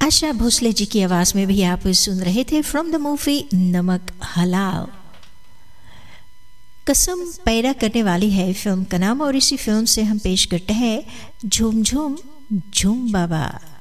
आशा भोसले जी की आवाज़ में भी आप सुन रहे थे फ्रॉम द मूवी नमक हलाल। कसम पैदा करने वाली है फिल्म का नाम और इसी फिल्म से हम पेश करते हैं झूम झूम झूम बाबा।